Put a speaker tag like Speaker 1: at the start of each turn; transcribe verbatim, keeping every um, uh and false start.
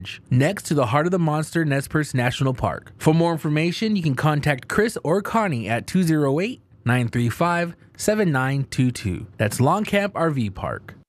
Speaker 1: next to the Heart of the Monster Nez Perce National Park. For more information, you can contact Chris or Connie at two oh eight, nine three five, seven nine two two. That's Long Camp R V Park.